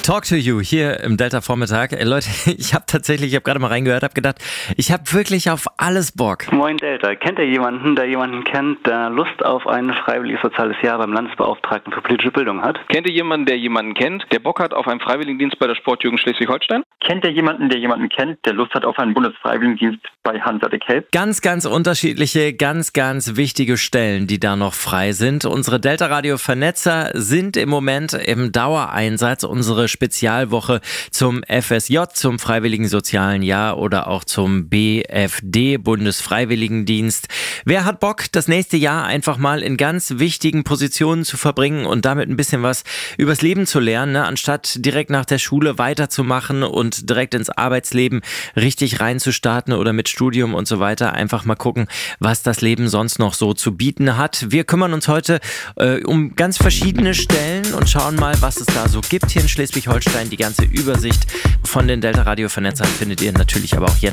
Talk to you hier im Delta Vormittag. Leute, ich habe gerade mal reingehört, habe gedacht, ich habe wirklich auf alles Bock. Moin Delta, kennt ihr jemanden, der jemanden kennt, der Lust auf ein freiwilliges soziales Jahr beim Landesbeauftragten für politische Bildung hat? Kennt ihr jemanden, der jemanden kennt, der Bock hat auf einen Freiwilligendienst bei der Sportjugend Schleswig-Holstein? Kennt ihr jemanden, der jemanden kennt, der Lust hat auf einen Bundesfreiwilligendienst bei Hansa de Kelp? Ganz, ganz unterschiedliche, ganz, ganz wichtige Stellen, die da noch frei sind. Unsere Delta-Radio-Vernetzer sind im Moment im Dauereinsatz. Unsere Spezialwoche zum FSJ, zum Freiwilligen Sozialen Jahr oder auch zum BFD, Bundesfreiwilligendienst. Wer hat Bock, das nächste Jahr einfach mal in ganz wichtigen Positionen zu verbringen und damit ein bisschen was übers Leben zu lernen, ne? Anstatt direkt nach der Schule weiterzumachen und direkt ins Arbeitsleben richtig reinzustarten oder mit Studium und so weiter, einfach mal gucken, was das Leben sonst noch so zu bieten hat. Wir kümmern uns heute um ganz verschiedene Stellen und schauen mal, was es da so gibt hier in Schleswig-Holstein. Die ganze Übersicht von den Delta-Radio-Vernetzern findet ihr natürlich aber auch jetzt